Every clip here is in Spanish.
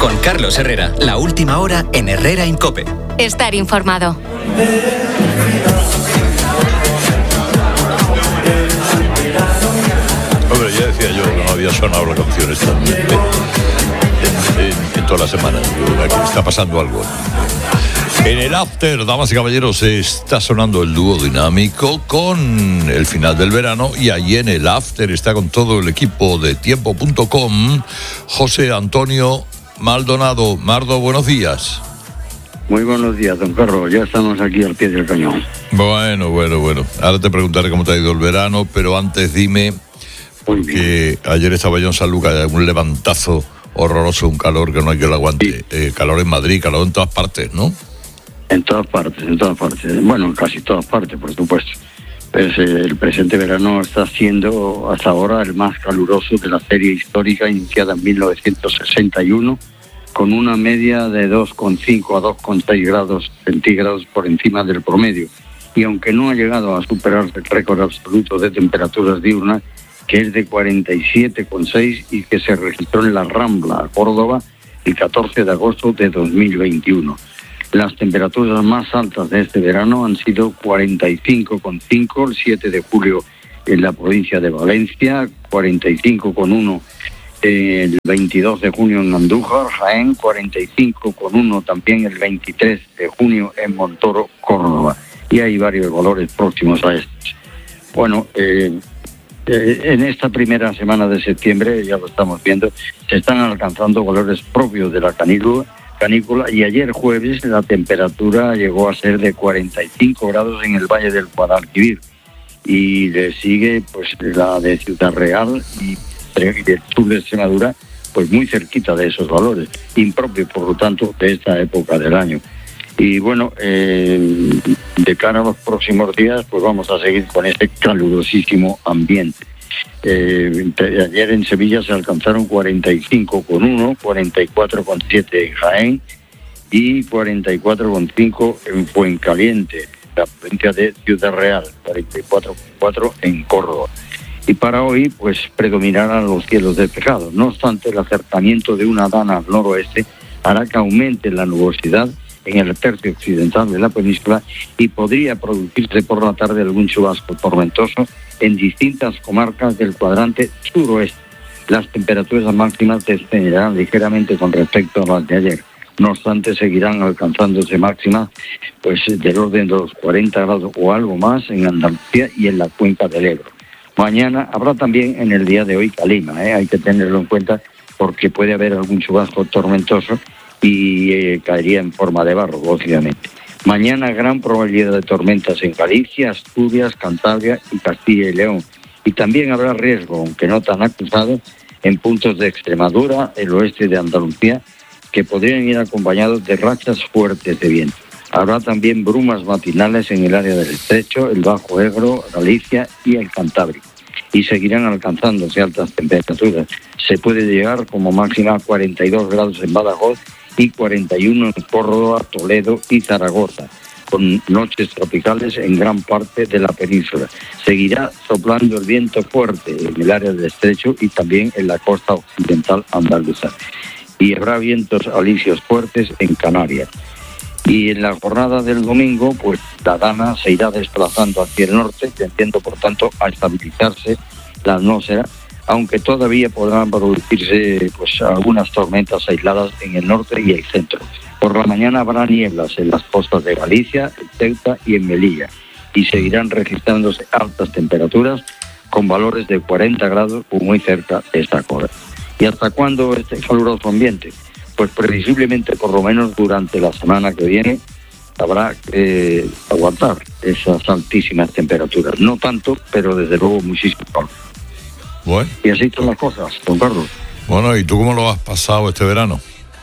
Con Carlos Herrera, la última hora en Herrera en COPE. Estar informado. Hombre, ya decía yo que no había sonado la canción esta en toda la semana. Aquí está pasando algo. En el after, damas y caballeros, está sonando el dúo dinámico con el final del verano, y allí en el after está con todo el equipo de tiempo.com José Antonio Maldonado. Mardo, buenos días. Muy buenos días, don Carlos. Ya estamos aquí al pie del cañón. Bueno. Ahora te preguntaré cómo te ha ido el verano, pero antes dime, porque ayer estaba yo en San Lucas, un levantazo horroroso, un calor que no hay que lo aguante. Sí. Calor en Madrid, calor en todas partes, ¿no? En todas partes. Bueno, en casi todas partes, por supuesto. Pues el presente verano está siendo hasta ahora el más caluroso de la serie histórica iniciada en 1961, con una media de 2,5 a 2,6 grados centígrados por encima del promedio. Y aunque no ha llegado a superar el récord absoluto de temperaturas diurnas, que es de 47,6 y que se registró en la Rambla, Córdoba, el 14 de agosto de 2021. Las temperaturas más altas de este verano han sido 45,5 el 7 de julio en la provincia de Valencia, 45,1 el 22 de junio en Andújar, Jaén, 45,1 también el 23 de junio en Montoro, Córdoba. Y hay varios valores próximos a estos. Bueno, en esta primera semana de septiembre, ya lo estamos viendo, se están alcanzando valores propios de la canícula, y ayer jueves la temperatura llegó a ser de 45 grados en el Valle del Guadalquivir, y le sigue pues la de Ciudad Real y del sur de Extremadura, pues muy cerquita de esos valores, impropio por lo tanto de esta época del año. Y bueno, de cara a los próximos días, pues vamos a seguir con este calurosísimo ambiente. Ayer en Sevilla se alcanzaron 45,1, 44,7 en Jaén y 44,5 en Fuencaliente, la provincia de Ciudad Real, 44,4 en Córdoba. Y para hoy, pues predominarán los cielos despejados. No obstante, el acercamiento de una dana al noroeste hará que aumente la nubosidad en el tercio occidental de la península y podría producirse por la tarde algún chubasco tormentoso en distintas comarcas del cuadrante suroeste. Las temperaturas máximas descenderán ligeramente con respecto a las de ayer. No obstante, seguirán alcanzándose máximas pues del orden de los 40 grados o algo más en Andalucía y en la cuenca del Ebro. Mañana habrá también en el día de hoy calima, hay que tenerlo en cuenta porque puede haber algún chubasco tormentoso y caería en forma de barro, lógicamente. Mañana gran probabilidad de tormentas en Galicia, Asturias, Cantabria y Castilla y León. Y también habrá riesgo, aunque no tan acusado, en puntos de Extremadura, el oeste de Andalucía, que podrían ir acompañados de rachas fuertes de viento. Habrá también brumas matinales en el área del Estrecho, el Bajo Ebro, Galicia y el Cantábrico. Y seguirán alcanzándose altas temperaturas. Se puede llegar como máxima a 42 grados en Badajoz y 41 en Córdoba, Toledo y Zaragoza, con noches tropicales en gran parte de la península. Seguirá soplando el viento fuerte en el área del Estrecho y también en la costa occidental andaluza. Y habrá vientos alisios fuertes en Canarias. Y en la jornada del domingo, pues la dana se irá desplazando hacia el norte, tendiendo por tanto a estabilizarse la atmósfera, aunque todavía podrán producirse pues algunas tormentas aisladas en el norte y el centro. Por la mañana habrá nieblas en las costas de Galicia, en Ceuta y en Melilla, y seguirán registrándose altas temperaturas con valores de 40 grados o muy cerca de esta hora. ¿Y hasta cuándo este caluroso ambiente? Pues previsiblemente por lo menos durante la semana que viene habrá que aguantar esas altísimas temperaturas. No tanto, pero desde luego muchísimo calor. Bueno. Y así son las cosas, don Carlos. Bueno, ¿y tú cómo lo has pasado este verano?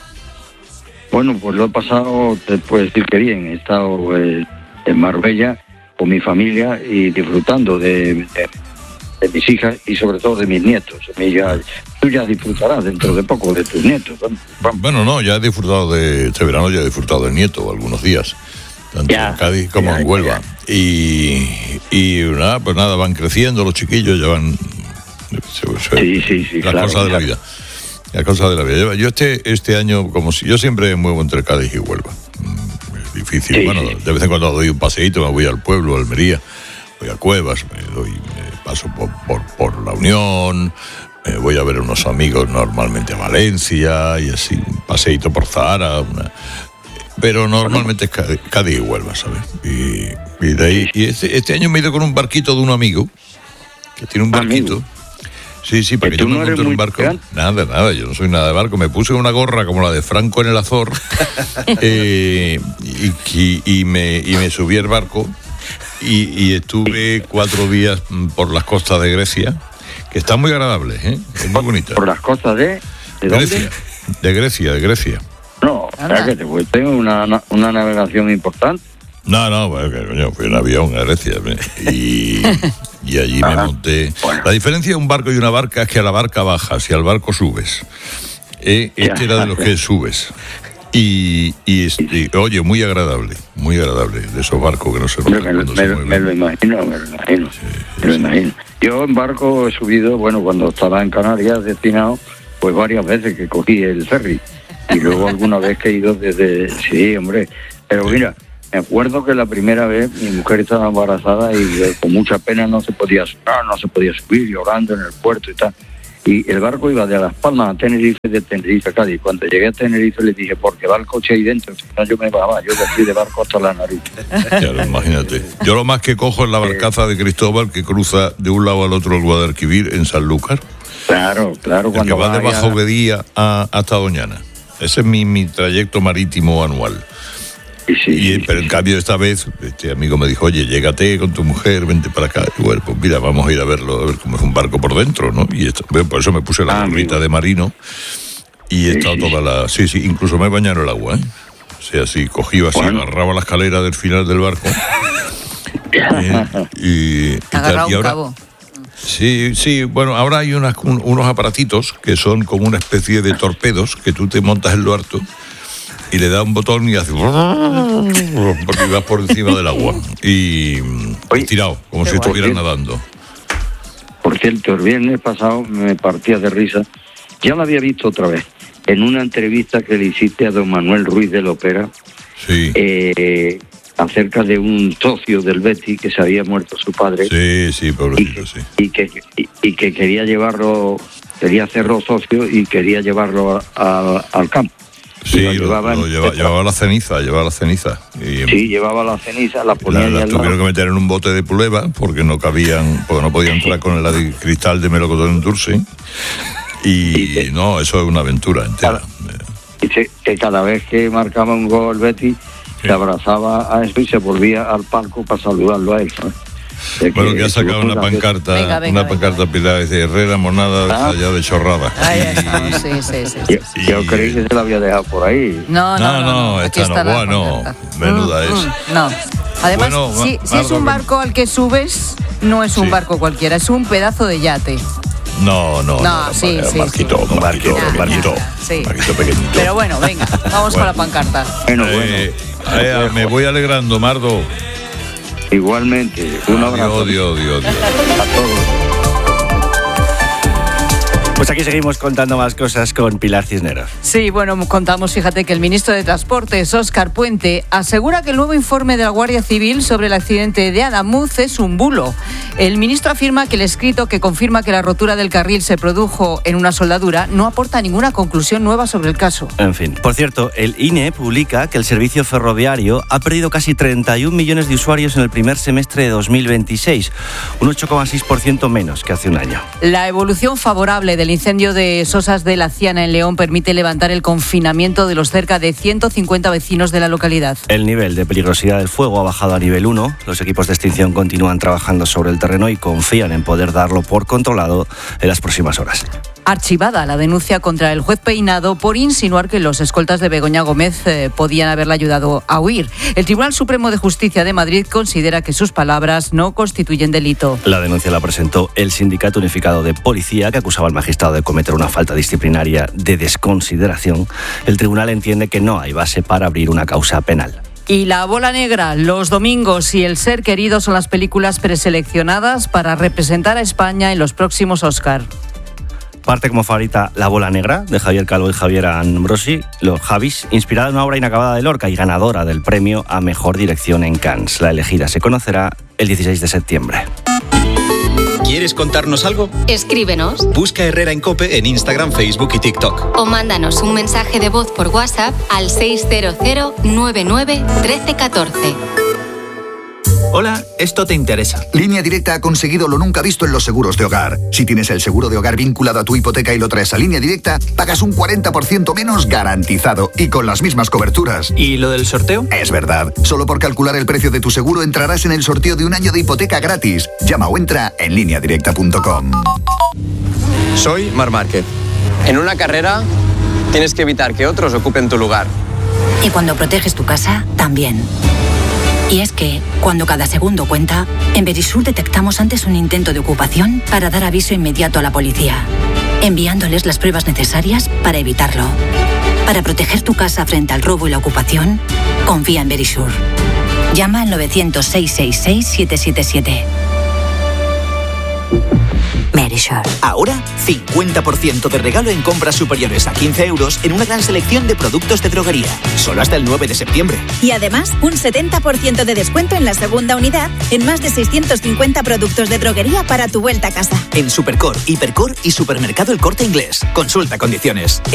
Bueno, pues lo he pasado, te puedo decir que bien. He estado en Marbella con mi familia y disfrutando de mis hijas y sobre todo de mis nietos. Tú ya disfrutarás dentro de poco de tus nietos. Bueno, no, ya he disfrutado de este verano, ya he disfrutado del nieto algunos días, tanto en Cádiz como en Huelva. Y nada, pues nada, van creciendo los chiquillos, ya van... Sí, las cosas de la vida. las cosas de la vida. Yo este año, como si yo siempre me muevo entre Cádiz y Huelva. Es difícil. Sí, bueno, sí. de vez en cuando doy un paseíto, me voy al pueblo, a Almería, voy a Cuevas, paso por La Unión, voy a ver a unos amigos normalmente a Valencia y así, un paseíto por Zahara, pero normalmente es Cádiz y Huelva, ¿sabes? Y de ahí, y este año me he ido con un barquito de un amigo que tiene un barquito. Sí, para que yo me monte en un barco. Nada, yo no soy nada de barco. Me puse una gorra como la de Franco en el Azor y me subí al barco y estuve 4 días por las costas de Grecia, que están muy agradables, es muy bonita. ¿Por las costas de Grecia? ¿Dónde? De Grecia. No, o sea que tengo una navegación importante. No, bueno, coño, fui en avión a Grecia y allí me monté. Bueno. La diferencia de un barco y una barca es que a la barca bajas y al barco subes. Este era de los que subes. Y oye, muy agradable, de esos barcos que no se rompen. Me lo imagino. Yo en barco he subido, cuando estaba en Canarias destinado, pues varias veces que cogí el ferry. Y luego alguna vez que he ido desde... Sí, hombre, pero mira... Me acuerdo que la primera vez mi mujer estaba embarazada y con mucha pena no se podía subir, llorando en el puerto y tal. Y el barco iba de Las Palmas a Tenerife, de Tenerife a Cádiz. Cuando llegué a Tenerife le dije, porque va el coche ahí dentro, si no yo me bajaba, yo me fui de barco hasta la nariz. Claro, imagínate. Yo lo más que cojo es la barcaza de Cristóbal que cruza de un lado al otro el Guadalquivir en Sanlúcar. Claro. El que va de Bajo Bedía hasta Doñana. Ese es mi trayecto marítimo anual. Pero en cambio esta vez este amigo me dijo, oye, llégate con tu mujer, vente para acá. Y bueno, pues mira, vamos a ir a verlo, a ver cómo es un barco por dentro, ¿no? Y por eso me puse la gorrita de marino y he estado toda la... Sí, incluso me he bañado en el agua, O sea, así, cogí así, agarraba la escalera del final del barco. y agarraba un ahora, cabo. Sí, bueno, ahora hay unos aparatitos que son como una especie de torpedos que tú te montas en lo harto y le das un botón y hace porque vas por encima del agua y tirado, como si estuvieras nadando. Por cierto, el viernes pasado me partía de risa. Ya lo había visto otra vez en una entrevista que le hiciste a don Manuel Ruiz de la Opera, acerca de un socio del Betis que se había muerto su padre. Sí, pobrecito, sí. Y que quería llevarlo, quería hacerlo socio y quería llevarlo al campo. Sí, llevaba la ceniza. Sí, llevaba la ceniza, la ponía la tuvieron que meter en un bote de puleva porque no podían entrar con el de cristal de melocotón dulce. Y no, eso es una aventura entera. Que cada vez que marcaba un gol Betis, se abrazaba a eso y se volvía al palco para saludarlo a él, ¿sabes? Bueno, que ha sacado una pancarta, pancarta Pilar de Herrera Monada allá de Chorrada. Ahí estamos, sí. Yo creí que se la había dejado por ahí. No, esta no, menuda es. No. Además, si es un barco al que subes, no es un barco cualquiera, es un pedazo de yate. No, un barquito pequeñito. Pero bueno, venga, vamos con la pancarta. Me voy alegrando, Mardo. Igualmente, un abrazo. Dios. A todos. Pues aquí seguimos contando más cosas con Pilar Cisneros. Sí, bueno, contamos, fíjate, que el ministro de Transportes, Óscar Puente, asegura que el nuevo informe de la Guardia Civil sobre el accidente de Adamuz es un bulo. El ministro afirma que el escrito que confirma que la rotura del carril se produjo en una soldadura no aporta ninguna conclusión nueva sobre el caso. En fin, por cierto, el INE publica que el servicio ferroviario ha perdido casi 31 millones de usuarios en el primer semestre de 2026, un 8,6% menos que hace un año. La evolución favorable del incendio de Sosas de la Ciana en León permite levantar el confinamiento de los cerca de 150 vecinos de la localidad. El nivel de peligrosidad del fuego ha bajado a nivel 1. Los equipos de extinción continúan trabajando sobre el terreno y confían en poder darlo por controlado en las próximas horas. Archivada la denuncia contra el juez Peinado por insinuar que los escoltas de Begoña Gómez podían haberla ayudado a huir. El Tribunal Supremo de Justicia de Madrid considera que sus palabras no constituyen delito. La denuncia la presentó el Sindicato Unificado de Policía, que acusaba al magistrado de cometer una falta disciplinaria de desconsideración. El tribunal entiende que no hay base para abrir una causa penal. Y La Bola Negra, Los Domingos y El Ser Querido son las películas preseleccionadas para representar a España en los próximos Oscar. parte como favorita La bola negra, de Javier Calvo y Javier Ambrosi, los Javis, inspirada en una obra inacabada de Lorca y ganadora del premio a Mejor Dirección en Cannes. La elegida se conocerá el 16 de septiembre. ¿Quieres contarnos algo? Escríbenos. Busca Herrera en COPE en Instagram, Facebook y TikTok. O mándanos un mensaje de voz por WhatsApp al 600 99 1314. Hola, esto te interesa. Línea Directa ha conseguido lo nunca visto en los seguros de hogar. Si tienes el seguro de hogar vinculado a tu hipoteca y lo traes a Línea Directa, pagas un 40% menos garantizado y con las mismas coberturas. ¿Y lo del sorteo? Es verdad. Solo por calcular el precio de tu seguro entrarás en el sorteo de un año de hipoteca gratis. Llama o entra en lineadirecta.com. Soy Marc Márquez. En una carrera tienes que evitar que otros ocupen tu lugar. Y cuando proteges tu casa, también. Y es que, cuando cada segundo cuenta, en Verisur detectamos antes un intento de ocupación para dar aviso inmediato a la policía, enviándoles las pruebas necesarias para evitarlo. Para proteger tu casa frente al robo y la ocupación, confía en Verisur. Llama al 900-666-777. Verisur. Ahora, 50% de regalo en compras superiores a 15 euros en una gran selección de productos de droguería. Solo hasta el 9 de septiembre. Y además, un 70% de descuento en la segunda unidad en más de 650 productos de droguería para tu vuelta a casa. En Supercor, Hipercor y Supermercado El Corte Inglés. Consulta condiciones.